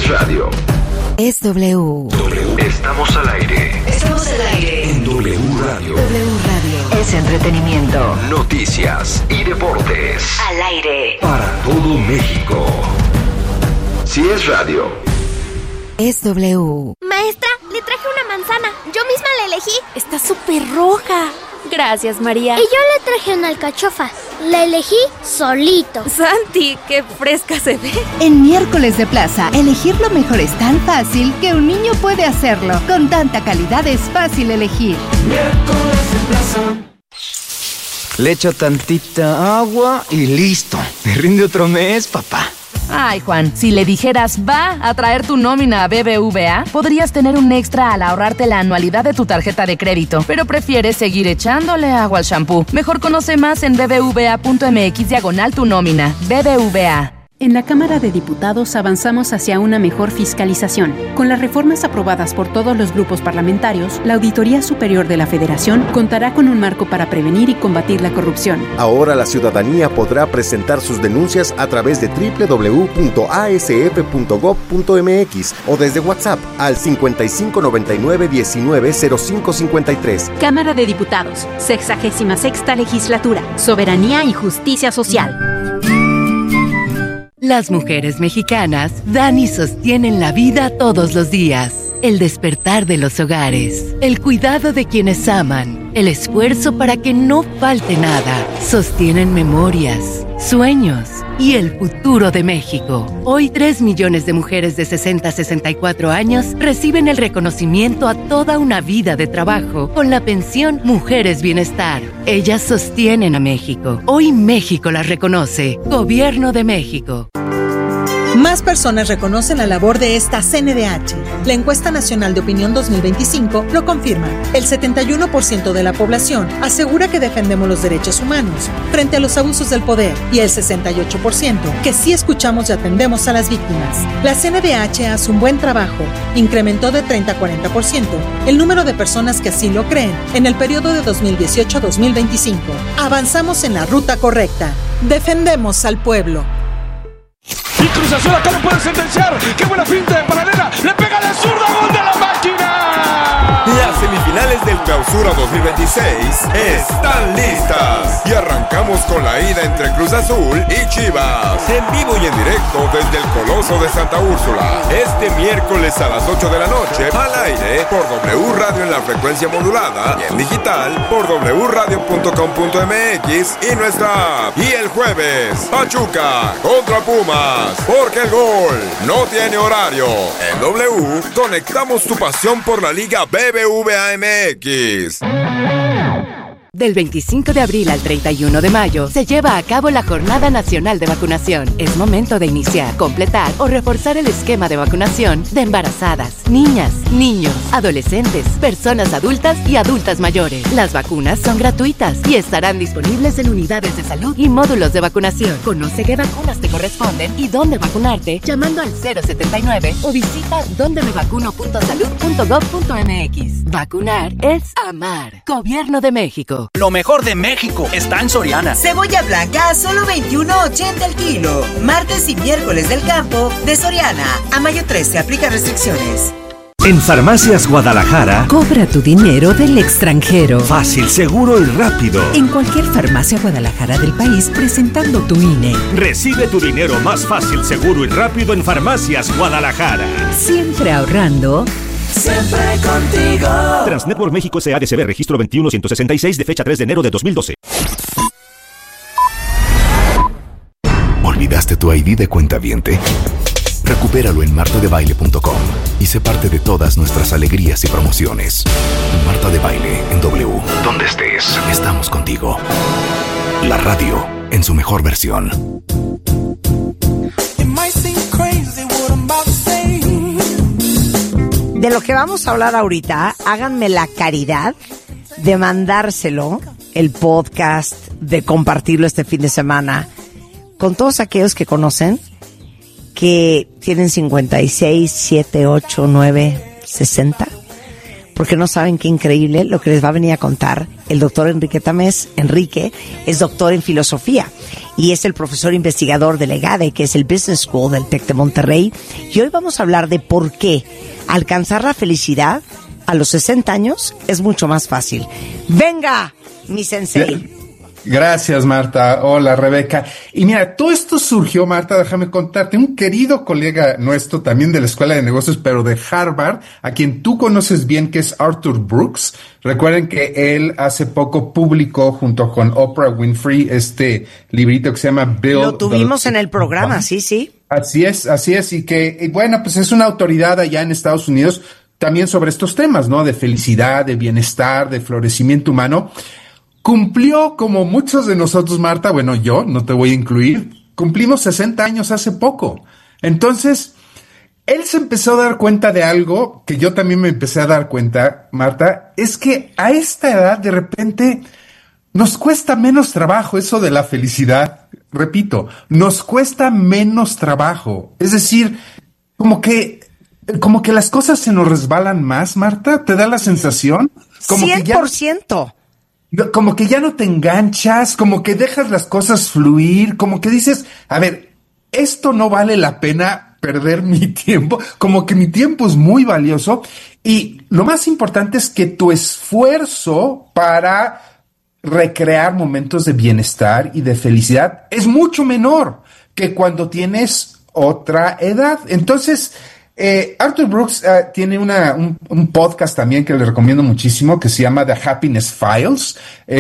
es radio, es W. Estamos al aire. Estamos al aire. En W Radio. W Radio. Es entretenimiento. Noticias y deportes. Al aire. Para todo México. Si es radio, es W. Maestra, le traje una manzana. Yo misma la elegí. Está súper roja. Gracias, María. Y yo le traje una alcachofa. La elegí solito. Santi, qué fresca se ve. En Miércoles de Plaza, elegir lo mejor es tan fácil que un niño puede hacerlo. Con tanta calidad es fácil elegir. Miércoles de Plaza. Le echo tantita agua y listo. Me rinde otro mes, papá. Ay, Juan, si le dijeras va a traer tu nómina a BBVA, podrías tener un extra al ahorrarte la anualidad de tu tarjeta de crédito, pero prefieres seguir echándole agua al shampoo. Mejor conoce más en bbva.mx/tu nómina. BBVA. En la Cámara de Diputados avanzamos hacia una mejor fiscalización. Con las reformas aprobadas por todos los grupos parlamentarios, la Auditoría Superior de la Federación contará con un marco para prevenir y combatir la corrupción. Ahora la ciudadanía podrá presentar sus denuncias a través de www.asf.gov.mx o desde WhatsApp al 5599-190553. Cámara de Diputados, 66ª Legislatura, Soberanía y Justicia Social. Las mujeres mexicanas dan y sostienen la vida todos los días. El despertar de los hogares, el cuidado de quienes aman, el esfuerzo para que no falte nada. Sostienen memorias, sueños y el futuro de México. Hoy 3 millones de mujeres de 60 a 64 años reciben el reconocimiento a toda una vida de trabajo con la pensión Mujeres Bienestar. Ellas sostienen a México. Hoy México las reconoce. Gobierno de México. Más personas reconocen la labor de esta CNDH. La Encuesta Nacional de Opinión 2025 lo confirma. El 71% de la población asegura que defendemos los derechos humanos frente a los abusos del poder y el 68% que sí escuchamos y atendemos a las víctimas. La CNDH hace un buen trabajo. Incrementó de 30 a 40% el número de personas que así lo creen en el periodo de 2018 a 2025. Avanzamos en la ruta correcta. Defendemos al pueblo. Y Cruz Azul acá no puede sentenciar. ¡Qué buena finta de paralela! ¡Le pega de zurda! ¡Gol de la máquina! Las semifinales del Clausura 2026 están listas. Y arrancamos con la ida entre Cruz Azul y Chivas. En vivo y en directo desde el Coloso de Santa Úrsula. Este miércoles a las 8 de la noche, al aire por W Radio en la frecuencia modulada y en digital por wradio.com.mx y nuestra app. Y el jueves, Pachuca contra Pumas. Porque el gol no tiene horario. En W, conectamos tu pasión por la Liga BBVA MX. Del 25 de abril al 31 de mayo se lleva a cabo la Jornada Nacional de Vacunación. Es momento de iniciar, completar o reforzar el esquema de vacunación de embarazadas, niñas, niños, adolescentes, personas adultas y adultas mayores. Las vacunas son gratuitas y estarán disponibles en unidades de salud y módulos de vacunación. Conoce qué vacunas te corresponden y dónde vacunarte llamando al 079 o visita dondemevacuno.salud.gov.mx. Vacunar es amar. Gobierno de México. Lo mejor de México está en Soriana. Cebolla blanca a solo $21.80 el kilo. Martes y miércoles del campo de Soriana. A mayo 13 aplica restricciones. En Farmacias Guadalajara, cobra tu dinero del extranjero. Fácil, seguro y rápido. En cualquier farmacia Guadalajara del país presentando tu INE. Recibe tu dinero más fácil, seguro y rápido en Farmacias Guadalajara. Siempre ahorrando. Siempre contigo. Transnetwork México SADCB, registro 21166 de fecha 3 de enero de 2012. ¿Olvidaste tu ID de cuentaviente? Recupéralo en martadebaile.com y sé parte de todas nuestras alegrías y promociones. Marta de Baile en W. Donde estés, estamos contigo. La radio en su mejor versión. De lo que vamos a hablar ahorita, háganme la caridad de mandárselo, el podcast, de compartirlo este fin de semana con todos aquellos que conocen que tienen 56, 7, 8, 9, 60, porque no saben qué increíble lo que les va a venir a contar el doctor Enrique Tamés. Enrique es doctor en filosofía y es el profesor investigador del EGADE, que es el Business School del TEC de Monterrey. Y hoy vamos a hablar de por qué alcanzar la felicidad a los 60 años es mucho más fácil. ¡Venga, mi sensei! Gracias, Marta. Hola, Rebeca. Y mira, todo esto surgió, Marta, déjame contarte, un querido colega nuestro también de la Escuela de Negocios, pero de Harvard, a quien tú conoces bien, que es Arthur Brooks. Recuerden que él hace poco publicó junto con Oprah Winfrey este librito que se llama Build. Lo tuvimos en el programa, sí. Así es. Y que, bueno, pues es una autoridad allá en Estados Unidos también sobre estos temas, ¿no? De felicidad, de bienestar, de florecimiento humano. Cumplió, como muchos de nosotros, Marta, bueno, yo no te voy a incluir, cumplimos 60 años hace poco. Entonces, él se empezó a dar cuenta de algo que yo también me empecé a dar cuenta, Marta, es que a esta edad de repente nos cuesta menos trabajo eso de la felicidad. Repito, nos cuesta menos trabajo. Es decir, como que las cosas se nos resbalan más, Marta, ¿te da la sensación? Como 100%. Como que ya no te enganchas, como que dejas las cosas fluir, como que dices, a ver, esto no vale la pena perder mi tiempo, como que mi tiempo es muy valioso y lo más importante es que tu esfuerzo para recrear momentos de bienestar y de felicidad es mucho menor que cuando tienes otra edad. Entonces, Arthur Brooks tiene un podcast también que le recomiendo muchísimo que se llama The Happiness Files,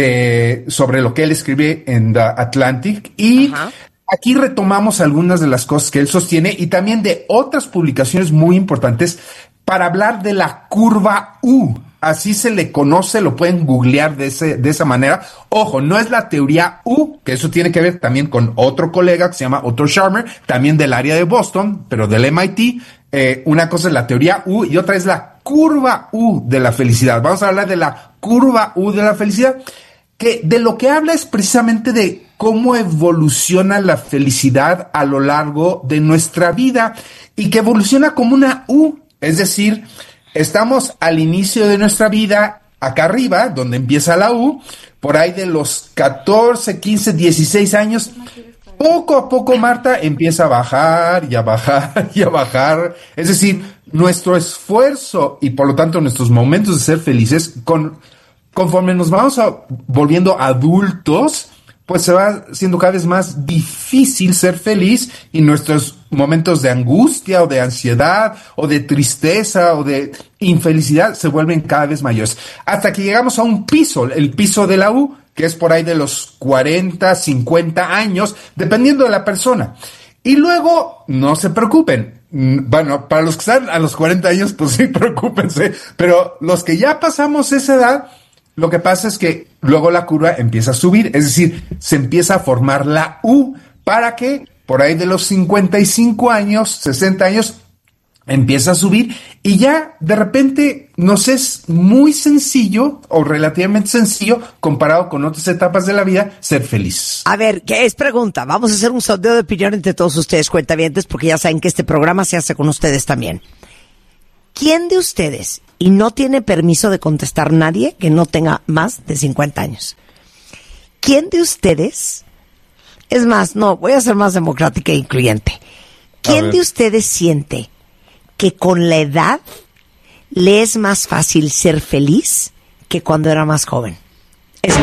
sobre lo que él escribe en The Atlantic. Y aquí retomamos algunas de las cosas que él sostiene y también de otras publicaciones muy importantes para hablar de la curva U. Así se le conoce, lo pueden googlear de esa manera. Ojo, no es la teoría U, que eso tiene que ver también con otro colega que se llama Otto Scharmer, también del área de Boston, pero del MIT. Una cosa es la teoría U y otra es la curva U de la felicidad. Vamos a hablar de la curva U de la felicidad, que de lo que habla es precisamente de cómo evoluciona la felicidad a lo largo de nuestra vida y que evoluciona como una U, es decir, estamos al inicio de nuestra vida, acá arriba, donde empieza la U, por ahí de los 14, 15, 16 años, poco a poco, Marta, empieza a bajar y a bajar y a bajar. Es decir, nuestro esfuerzo y por lo tanto nuestros momentos de ser felices, conforme nos vamos volviendo adultos, pues se va siendo cada vez más difícil ser feliz y nuestros momentos de angustia o de ansiedad o de tristeza o de infelicidad se vuelven cada vez mayores. Hasta que llegamos a un piso, el piso de la U, que es por ahí de los 40, 50 años, dependiendo de la persona. Y luego, no se preocupen. Bueno, para los que están a los 40 años, pues sí, preocúpense. Pero los que ya pasamos esa edad, lo que pasa es que luego la curva empieza a subir, es decir, se empieza a formar la U para que por ahí de los 55 años, 60 años, empieza a subir y ya de repente nos es muy sencillo o relativamente sencillo comparado con otras etapas de la vida ser feliz. A ver, ¿qué es pregunta? Vamos a hacer un sondeo de opinión entre todos ustedes, cuentavientes, porque ya saben que este programa se hace con ustedes también. ¿Quién de ustedes, y no tiene permiso de contestar nadie que no tenga más de 50 años, quién de ustedes, es más, no, voy a ser más democrática e incluyente, quién de ustedes siente que con la edad le es más fácil ser feliz que cuando era más joven? Esa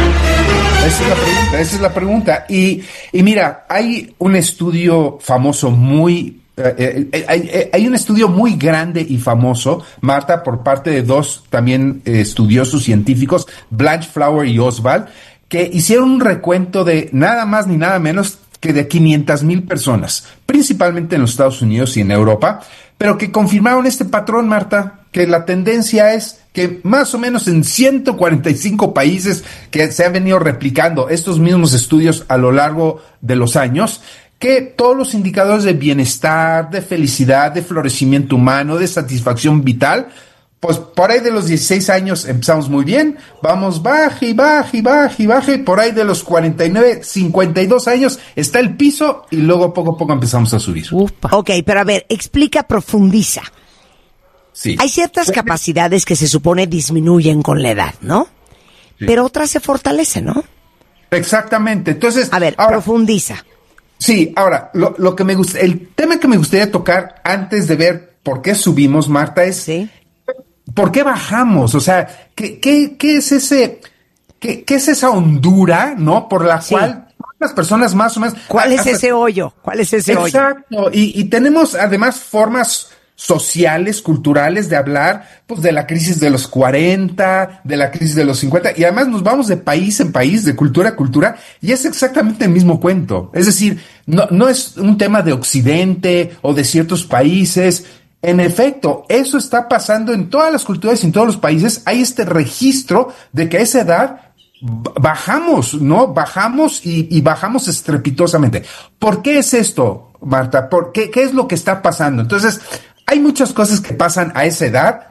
es la pregunta. Y mira, hay un estudio famoso hay un estudio muy grande y famoso, Marta, por parte de dos también estudiosos científicos, Blanche Flower y Oswald, que hicieron un recuento de nada más ni nada menos que de 500,000 personas, principalmente en los Estados Unidos y en Europa, pero que confirmaron este patrón, Marta, que la tendencia es que más o menos en 145 países que se han venido replicando estos mismos estudios a lo largo de los años, que todos los indicadores de bienestar, de felicidad, de florecimiento humano, de satisfacción vital, pues por ahí de los 16 años empezamos muy bien, vamos baje y baje y baje y baje, por ahí de los 49, 52 años está el piso y luego poco a poco empezamos a subir. Ok, pero a ver, explica, profundiza. Sí. Hay ciertas capacidades que se supone disminuyen con la edad, ¿no? Sí. Pero otras se fortalecen, ¿no? Exactamente. Entonces, a ver, ahora, profundiza. Sí, ahora, lo que me gusta, el tema que me gustaría tocar antes de ver por qué subimos, Marta, es ¿por qué bajamos? O sea, ¿qué es ese, qué es esa hondura, ¿no? Por la cual las personas más o menos... ¿Cuál es ese hoyo? ¿Cuál es ese hoyo? Exacto. Y tenemos además formas sociales, culturales de hablar, pues de la crisis de los 40, de la crisis de los 50, y además nos vamos de país en país, de cultura a cultura, y es exactamente el mismo cuento. Es decir, no es un tema de Occidente o de ciertos países. En efecto, eso está pasando en todas las culturas y en todos los países. Hay este registro de que a esa edad bajamos, ¿no? Bajamos y bajamos estrepitosamente. ¿Por qué es esto, Marta? ¿Qué es lo que está pasando? Entonces, hay muchas cosas que pasan a esa edad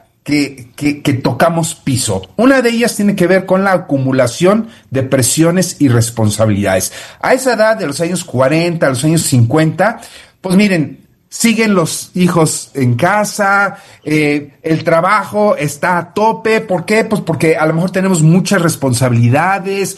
que tocamos piso. Una de ellas tiene que ver con la acumulación de presiones y responsabilidades. A esa edad de los años 40, a los años 50, pues miren, siguen los hijos en casa, el trabajo está a tope. ¿Por qué? Pues porque a lo mejor tenemos muchas responsabilidades,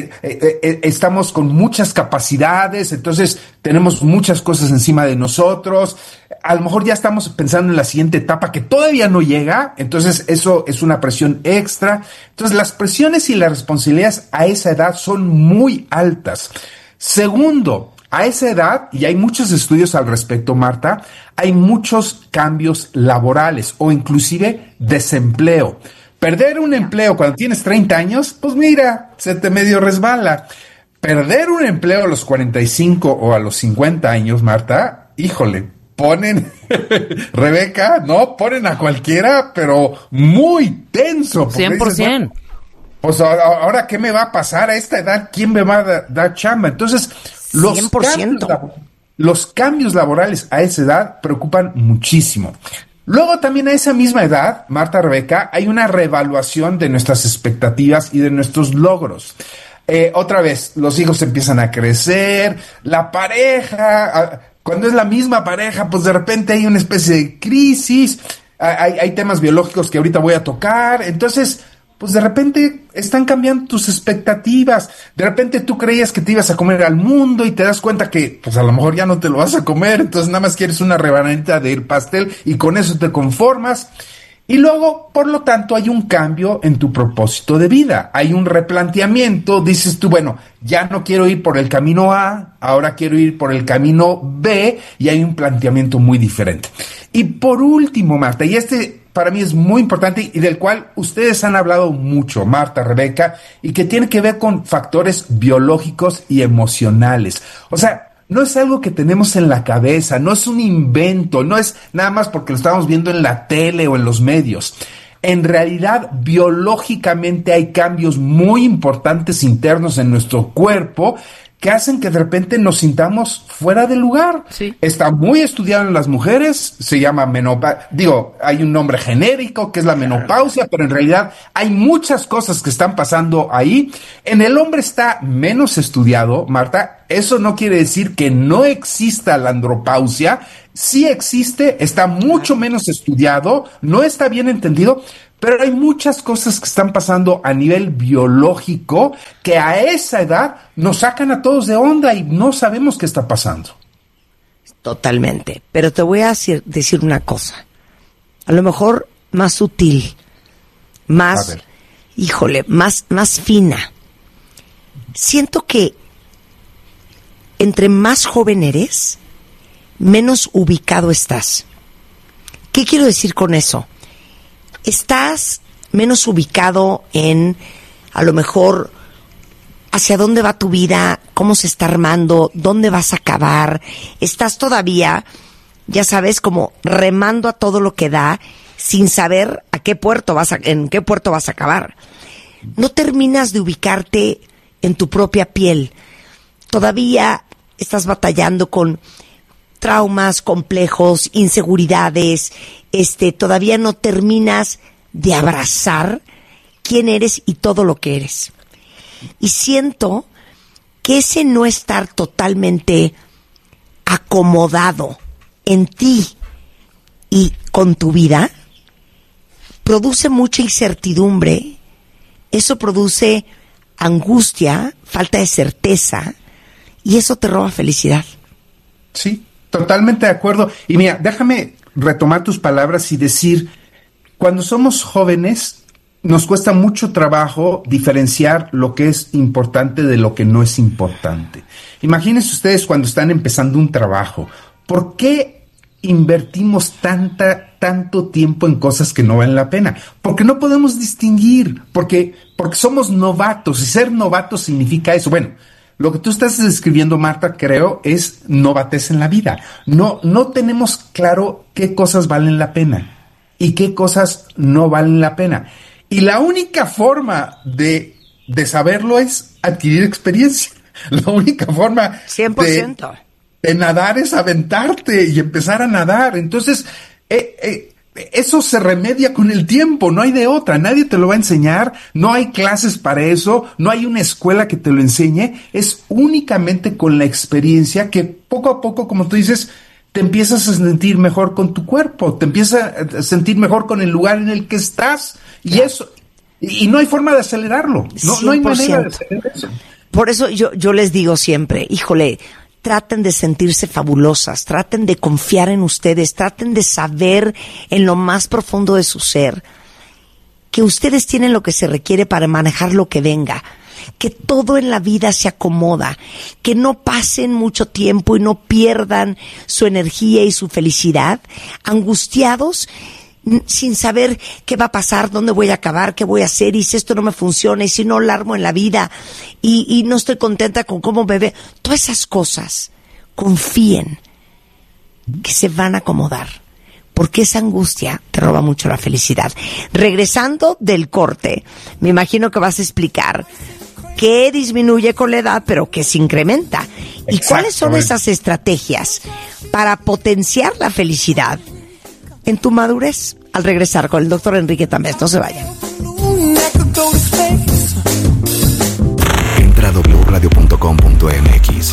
estamos con muchas capacidades, entonces tenemos muchas cosas encima de nosotros. A lo mejor ya estamos pensando en la siguiente etapa que todavía no llega, entonces eso es una presión extra. Entonces las presiones y las responsabilidades a esa edad son muy altas. Segundo, a esa edad, y hay muchos estudios al respecto, Marta, hay muchos cambios laborales o inclusive desempleo. Perder un empleo cuando tienes 30 años, pues mira, se te medio resbala. Perder un empleo a los 45 o a los 50 años, Marta, híjole, ponen, Rebeca, no, ponen a cualquiera, pero muy tenso. 100%. Dices, pues ahora, ¿qué me va a pasar a esta edad? ¿Quién me va a dar chamba? Entonces, los cambios laborales a esa edad preocupan muchísimo. Luego también a esa misma edad, Marta, Rebeca, hay una reevaluación de nuestras expectativas y de nuestros logros. Otra vez, los hijos empiezan a crecer, la pareja, cuando es la misma pareja, pues de repente hay una especie de crisis, hay temas biológicos que ahorita voy a tocar, entonces... pues de repente están cambiando tus expectativas. De repente tú creías que te ibas a comer al mundo y te das cuenta que pues a lo mejor ya no te lo vas a comer, entonces nada más quieres una rebanadita de pastel y con eso te conformas. Y luego, por lo tanto, hay un cambio en tu propósito de vida. Hay un replanteamiento. Dices tú, bueno, ya no quiero ir por el camino A, ahora quiero ir por el camino B, y hay un planteamiento muy diferente. Y por último, Marta, y para mí es muy importante y del cual ustedes han hablado mucho, Marta, Rebeca, y que tiene que ver con factores biológicos y emocionales. O sea, no es algo que tenemos en la cabeza, no es un invento, no es nada más porque lo estamos viendo en la tele o en los medios. En realidad, biológicamente hay cambios muy importantes internos en nuestro cuerpo que hacen que de repente nos sintamos fuera de lugar. Sí. Está muy estudiado en las mujeres, se llama menopausia. Digo, hay un nombre genérico que es la menopausia, pero en realidad hay muchas cosas que están pasando ahí. En el hombre está menos estudiado, Marta. Eso no quiere decir que no exista la andropausia. Sí existe, está mucho menos estudiado, no está bien entendido, pero hay muchas cosas que están pasando a nivel biológico que a esa edad nos sacan a todos de onda y no sabemos qué está pasando. Totalmente. Pero te voy a decir una cosa. A lo mejor más sutil, más, más fina. Siento que entre más joven eres, menos ubicado estás. ¿Qué quiero decir con eso? Estás menos ubicado en, a lo mejor, hacia dónde va tu vida, cómo se está armando, dónde vas a acabar. Estás todavía, ya sabes, como remando a todo lo que da, sin saber en qué puerto vas a acabar. No terminas de ubicarte en tu propia piel. Todavía estás batallando con traumas complejos, inseguridades, todavía no terminas de abrazar quién eres y todo lo que eres. Y siento que ese no estar totalmente acomodado en ti y con tu vida produce mucha incertidumbre. Eso produce angustia, falta de certeza, y eso te roba felicidad. Sí, totalmente de acuerdo. Y mira, déjame retomar tus palabras y decir, cuando somos jóvenes, nos cuesta mucho trabajo diferenciar lo que es importante de lo que no es importante. Imagínense ustedes cuando están empezando un trabajo, ¿por qué invertimos tanto tiempo en cosas que no valen la pena? Porque no podemos distinguir, porque somos novatos, y ser novatos significa eso. Bueno, lo que tú estás describiendo, Marta, creo, es novatez en la vida. No tenemos claro qué cosas valen la pena y qué cosas no valen la pena. Y la única forma de saberlo es adquirir experiencia. La única forma 100%. De nadar es aventarte y empezar a nadar. Entonces, eso se remedia con el tiempo, no hay de otra. Nadie te lo va a enseñar, no hay clases para eso, no hay una escuela que te lo enseñe. Es únicamente con la experiencia que poco a poco, como tú dices, te empiezas a sentir mejor con tu cuerpo, te empiezas a sentir mejor con el lugar en el que estás. Y eso, y no hay forma de acelerarlo. No hay manera de acelerar eso. Por eso yo les digo siempre, híjole, traten de sentirse fabulosas, traten de confiar en ustedes, traten de saber en lo más profundo de su ser que ustedes tienen lo que se requiere para manejar lo que venga, que todo en la vida se acomoda, que no pasen mucho tiempo y no pierdan su energía y su felicidad angustiados sin saber qué va a pasar, dónde voy a acabar, qué voy a hacer, y si esto no me funciona, y si no la armo en la vida, y no estoy contenta con cómo me ve. Todas esas cosas, confíen que se van a acomodar, porque esa angustia te roba mucho la felicidad. Regresando del corte, me imagino que vas a explicar qué disminuye con la edad, pero qué se incrementa. ¿Y cuáles son esas estrategias para potenciar la felicidad en tu madurez? Al regresar con el doctor Enrique Tamés. No se vayan. Entra a wradio.com.mx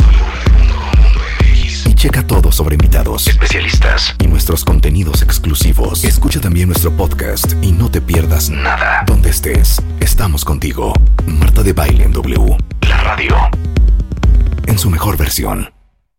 y checa todo sobre invitados, especialistas y nuestros contenidos exclusivos. Escucha también nuestro podcast y no te pierdas nada. Donde estés, estamos contigo. Marta de Baile en W, la radio, en su mejor versión.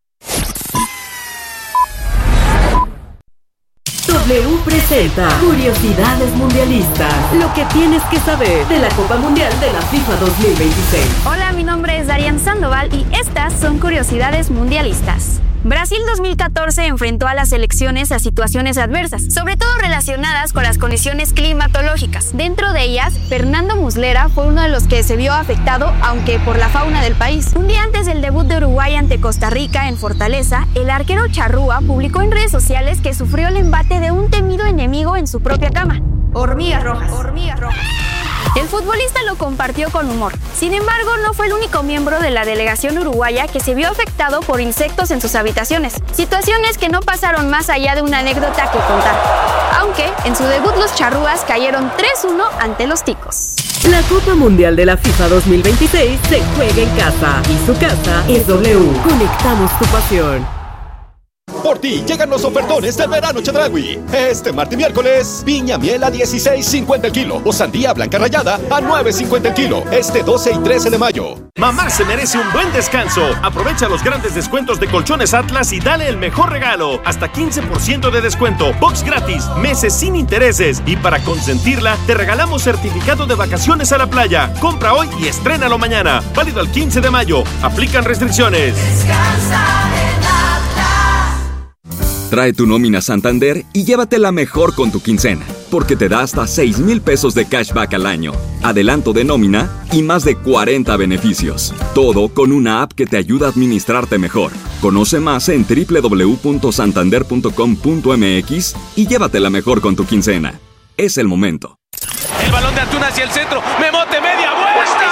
W presenta Curiosidades Mundialistas. Lo que tienes que saber de la Copa Mundial de la FIFA 2026. Hola, mi nombre es Darian Sandoval y estas son Curiosidades Mundialistas. Brasil 2014 enfrentó a las selecciones a situaciones adversas, sobre todo relacionadas con las condiciones climatológicas. Dentro de ellas, Fernando Muslera fue uno de los que se vio afectado, aunque por la fauna del país. Un día antes del debut de Uruguay ante Costa Rica en Fortaleza, el arquero Charrúa publicó en redes sociales que sufrió el embate de un temido enemigo en su propia cama: hormigas rojas. El futbolista lo compartió con humor. Sin embargo, no fue el único miembro de la delegación uruguaya que se vio afectado por insectos en sus habitaciones. Situaciones que no pasaron más allá de una anécdota que contar. Aunque, en su debut los charrúas cayeron 3-1 ante los ticos. La Copa Mundial de la FIFA 2026 se juega en casa. Y su casa es W. Conectamos tu pasión. Por ti llegan los ofertones del verano Chedraui. Este martes y miércoles, piña miel a $16.50 el kilo o sandía blanca rallada a $9.50 el kilo. Este 12 y 13 de mayo. Mamá se merece un buen descanso. Aprovecha los grandes descuentos de Colchones Atlas y dale el mejor regalo. Hasta 15% de descuento, box gratis, meses sin intereses. Y para consentirla, te regalamos certificado de vacaciones a la playa. Compra hoy y estrénalo mañana. Válido al 15 de mayo. Aplican restricciones. Descansa en Atlas. Trae tu nómina Santander y llévatela mejor con tu quincena, porque te da hasta 6,000 pesos de cashback al año, adelanto de nómina y más de 40 beneficios. Todo con una app que te ayuda a administrarte mejor. Conoce más en www.santander.com.mx y llévatela mejor con tu quincena. Es el momento. El balón de Antuna hacia el centro. Memote, media